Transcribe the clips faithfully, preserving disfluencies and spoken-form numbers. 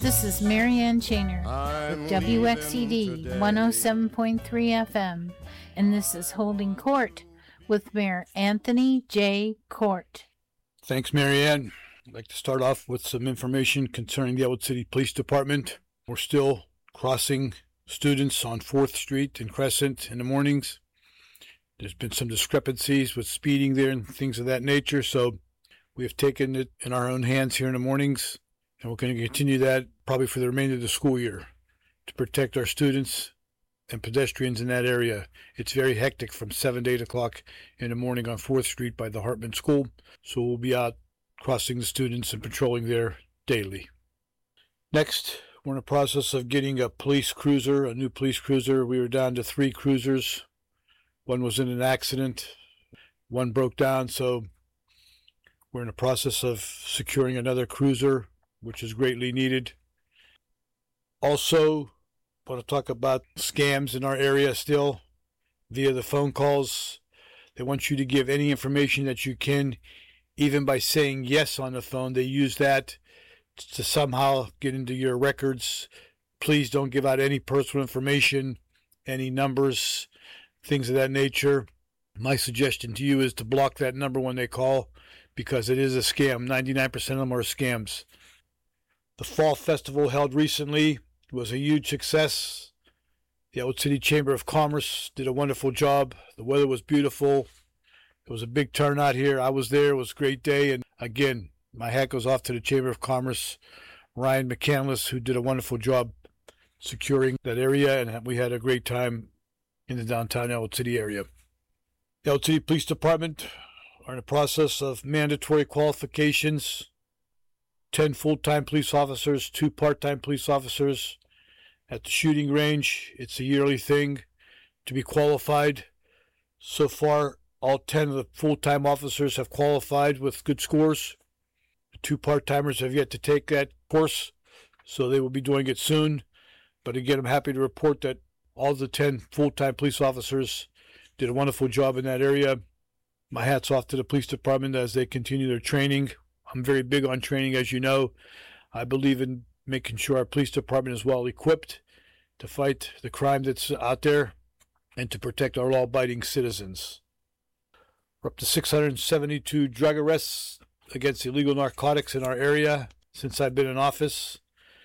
This is Marianne Chainer with W X E D one oh seven point three F M, and this is Holding Court with Mayor Anthony J. Court. Thanks, Marianne. I'd like to start off with some information concerning the Elwood City Police Department. We're still crossing students on fourth Street and Crescent in the mornings. There's been some discrepancies with speeding there and things of that nature, so we have taken it in our own hands here in the mornings, and we're going to continue that probably for the remainder of the school year to protect our students and pedestrians in that area. It's very hectic from seven to eight o'clock in the morning on fourth Street by the Hartman School, so we'll be out crossing the students and patrolling there daily. Next, we're in the process of getting a police cruiser, a new police cruiser. We were down to three cruisers. One was in an accident. One broke down, so we're in the process of securing another cruiser, which is greatly needed. Also, I want to talk about scams in our area still via the phone calls. They want you to give any information that you can, even by saying yes on the phone. They use that to somehow get into your records. Please don't give out any personal information, any numbers, things of that nature. My suggestion to you is to block that number when they call, because it is a scam. ninety-nine percent of them are scams. The Fall Festival held recently was a huge success. The Elwood City Chamber of Commerce did a wonderful job. The weather was beautiful. It was a big turnout here. I was there. It was a great day. And again, my hat goes off to the Chamber of Commerce, Ryan McCandless, who did a wonderful job securing that area, and we had a great time in the downtown Elwood City area. The Elwood City Police Department are in the process of mandatory qualifications. ten full-time police officers, two part-time police officers at the shooting range. It's a yearly thing to be qualified. So far, all ten of the full-time officers have qualified with good scores. The two part-timers have yet to take that course, so they will be doing it soon. But again, I'm happy to report that all the ten full-time police officers did a wonderful job in that area. My hat's off to the police department as they continue their training. I'm very big on training, as you know. I believe in making sure our police department is well equipped to fight the crime that's out there and to protect our law-abiding citizens. We're up to six hundred seventy-two drug arrests against illegal narcotics in our area since I've been in office.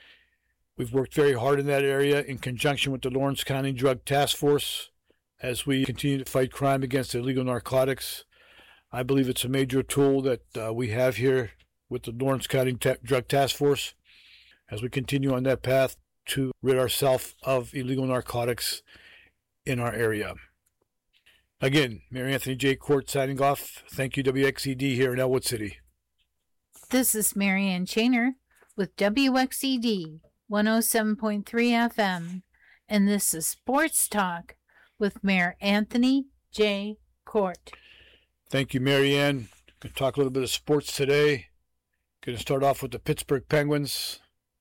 We've worked very hard in that area in conjunction with the Lawrence County Drug Task Force as we continue to fight crime against illegal narcotics. I believe it's a major tool that uh, we have here with the Lawrence County Ta- Drug Task Force as we continue on that path to rid ourselves of illegal narcotics in our area. Again, Mayor Anthony J. Court signing off. Thank you, W X E D here in Elwood City. This is Marianne Chainer with W X E D one oh seven point three F M, and this is Sports Talk with Mayor Anthony J. Court. Thank you, Marianne. Going to talk a little bit of sports today. Going to start off with the Pittsburgh Penguins.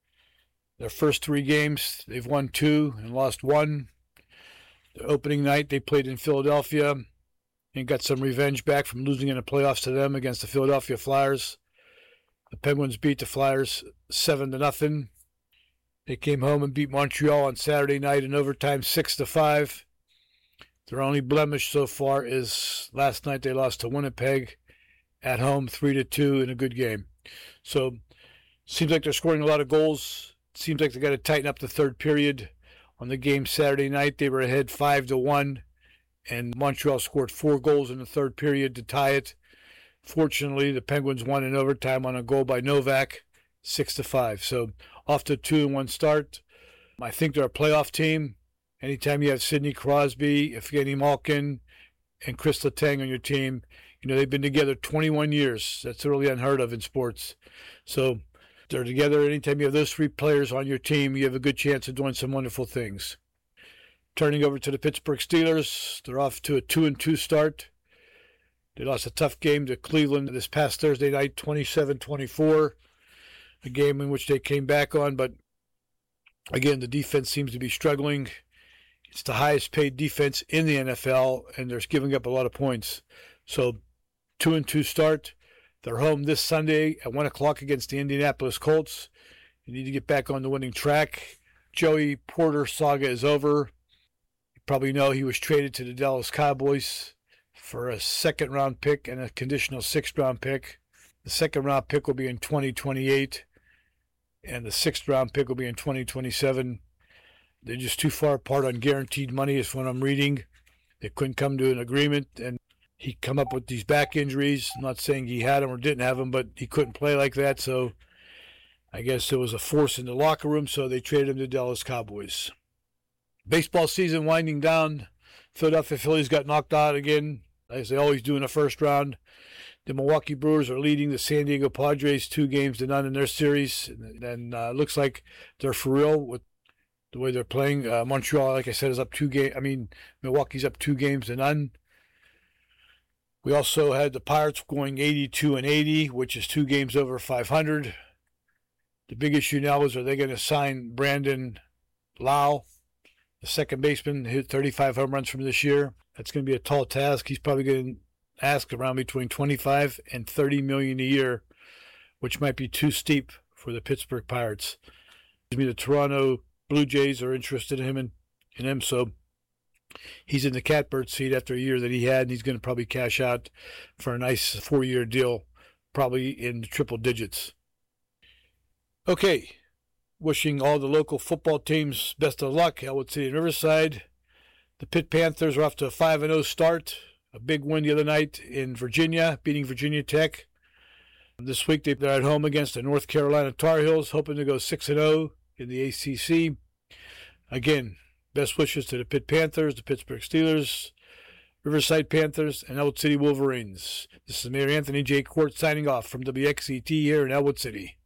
Their first three games, they've won two and lost one. The opening night, they played in Philadelphia and got some revenge back from losing in the playoffs to them against the Philadelphia Flyers. The Penguins beat the Flyers seven to nothing. They came home and beat Montreal on Saturday night in overtime six to five. Their only blemish so far is last night they lost to Winnipeg at home three to two in a good game. So seems like they're scoring a lot of goals. Seems like they got to tighten up the third period. On the game Saturday night, they were ahead five to one, and Montreal scored four goals in the third period to tie it. Fortunately, the Penguins won in overtime on a goal by Novak, six to five. So off to a two and one start. I think they're a playoff team. Anytime you have Sidney Crosby, Evgeny Malkin, and Chris Letang on your team, you know, they've been together twenty-one years. That's really unheard of in sports. So they're together. Anytime you have those three players on your team, you have a good chance of doing some wonderful things. Turning over to the Pittsburgh Steelers, they're off to a two and two start. They lost a tough game to Cleveland this past Thursday night, twenty-seven twenty-four, a game in which they came back on. But again, the defense seems to be struggling. It's the highest paid defense in the N F L, and they're giving up a lot of points. So two and two start. They're home this Sunday at one o'clock against the Indianapolis Colts. You need to get back on the winning track. Joey Porter saga is over. You probably know he was traded to the Dallas Cowboys for a second-round pick and a conditional sixth-round pick. The second-round pick will be in twenty twenty-eight, and the sixth-round pick will be in twenty twenty-seven. They're just too far apart on guaranteed money, is what I'm reading. They couldn't come to an agreement, and he come up with these back injuries. I'm not saying he had them or didn't have them, but he couldn't play like that, so I guess there was a force in the locker room, so they traded him to Dallas Cowboys. Baseball season winding down. Philadelphia Phillies got knocked out again, as they always do in the first round. The Milwaukee Brewers are leading the San Diego Padres two games to none in their series. And uh, looks like they're for real with the way they're playing. Uh, Montreal, like I said, is up two games. I mean, Milwaukee's up two games to none. We also had the Pirates going eighty-two and eighty, which is two games over five hundred. The big issue now is, are they going to sign Brandon Lau, the second baseman, hit thirty-five home runs from this year? That's going to be a tall task. He's probably going to ask around between twenty-five and thirty million a year, which might be too steep for the Pittsburgh Pirates. The Toronto Blue Jays are interested in him and in him, so he's in the catbird seat after a year that he had, and he's going to probably cash out for a nice four-year deal, probably in the triple digits. Okay, wishing all the local football teams best of luck. Elwood City and Riverside. The Pitt Panthers are off to a five and oh start. A big win the other night in Virginia, beating Virginia Tech. This week they're at home against the North Carolina Tar Heels, hoping to go six and oh in the A C C. Again, best wishes to the Pitt Panthers, the Pittsburgh Steelers, Riverside Panthers, and Elwood City Wolverines. This is Mayor Anthony J. Court signing off from W X C T here in Elwood City.